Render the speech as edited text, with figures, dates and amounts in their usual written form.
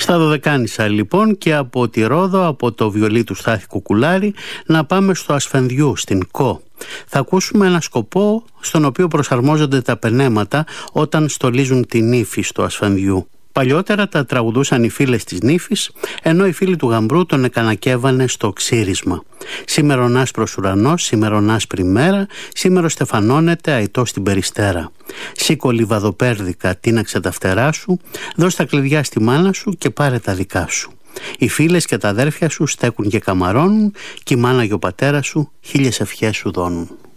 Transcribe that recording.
Στα Δωδεκάνησα λοιπόν, και από τη Ρόδο, από το βιολί του Στάθη Κουκουλάρη, να πάμε στο Ασφενδιού, στην Κο. Θα ακούσουμε ένα σκοπό στον οποίο προσαρμόζονται τα πενέματα όταν στολίζουν τη νύφη στο Ασφενδιού. Παλιότερα τα τραγουδούσαν οι φίλες της νύφης, ενώ οι φίλοι του γαμπρού τον εκανακεύανε στο ξύρισμα. Σήμερον άσπρος ουρανός, σήμερον άσπρη μέρα, σήμερο στεφανώνεται αητός στην περιστέρα. Σήκω λιβαδοπέρδικα, τίναξε τα φτερά σου, δώσ' τα κλειδιά στη μάνα σου και πάρε τα δικά σου. Οι φίλες και τα αδέρφια σου στέκουν και καμαρώνουν, και η μάνα και ο πατέρας σου 1000 ευχές σου δώνουν.